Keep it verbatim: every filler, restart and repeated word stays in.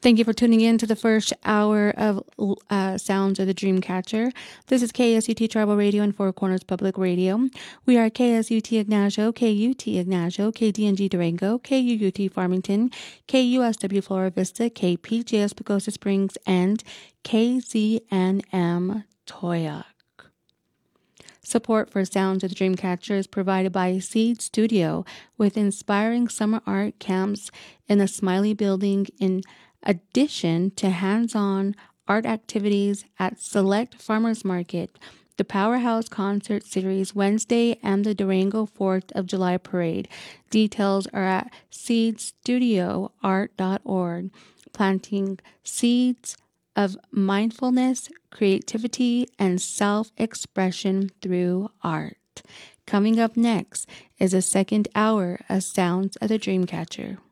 Thank you for tuning in to the first hour of uh, Sounds of the Dreamcatcher. This is K S U T Tribal Radio and Four Corners Public Radio. We are K S U T Ignacio, K U T Ignacio, K D N G Durango, K U U T Farmington, K U S W Flora Vista, K P J S Pagosa Springs, and K Z N M Toyoc. Support for Sounds of the Dreamcatcher is provided by Seed Studio with inspiring summer art camps in the Smiley Building in addition to hands-on art activities at Select Farmers Market, the Powerhouse Concert Series Wednesday, and the Durango fourth of July Parade. Details are at seed studio art dot org. Planting seeds of mindfulness, creativity, and self-expression through art. Coming up next is a second hour of Sounds of the Dreamcatcher.